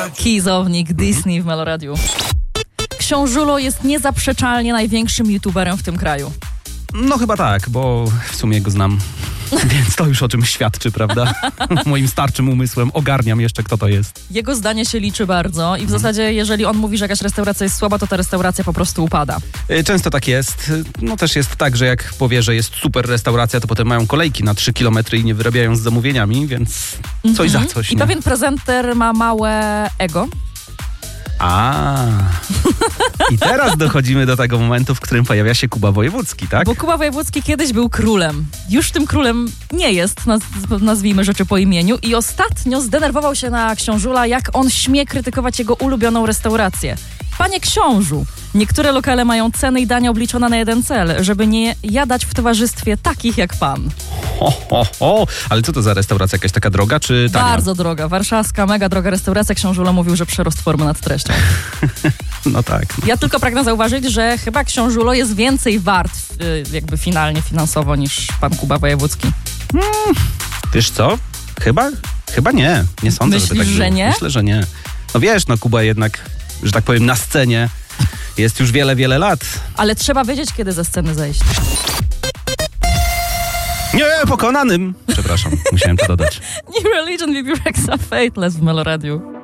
Kizownik Disney w Meloradiu. Książulo jest niezaprzeczalnie największym youtuberem w tym kraju. No chyba tak, bo w sumie go znam. Więc to już o czym świadczy, prawda? Moim starczym umysłem ogarniam jeszcze, kto to jest. Jego zdanie się liczy bardzo i w zasadzie jeżeli on mówi, że jakaś restauracja jest słaba, to ta restauracja po prostu upada. Często tak jest. No też jest tak, że jak powie, że jest super restauracja, to potem mają kolejki na 3 kilometry i nie wyrabiają z zamówieniami, więc coś za coś. I nie? pewien prezenter ma małe ego. I teraz dochodzimy do tego momentu, w którym pojawia się Kuba Wojewódzki, tak? Bo Kuba Wojewódzki kiedyś był królem. Już tym królem nie jest, nazwijmy rzeczy po imieniu. I ostatnio zdenerwował się na książula, jak on śmie krytykować jego ulubioną restaurację. Panie książu, niektóre lokale mają ceny i dania obliczone na jeden cel, żeby nie jadać w towarzystwie takich jak pan. Ale co to za restauracja? Jakaś taka droga czy tania? Bardzo droga. Warszawska, mega droga restauracja. Książula mówił, że przerost formy nad treścią. No tak. Ja tylko pragnę zauważyć, że chyba książulo jest więcej wart jakby finalnie finansowo niż pan Kuba Wojewódzki. Wiesz co? Chyba nie. Nie sądzę, Myślisz, żeby tak było. że nie? Myślę, że nie. No wiesz, Kuba jednak, że tak powiem, na scenie jest już wiele, wiele lat. Ale trzeba wiedzieć, kiedy ze sceny zejść. Nie, pokonanym! Przepraszam, musiałem to dodać. New Religion, Bibi Rexa, Fateless w Meloradiu.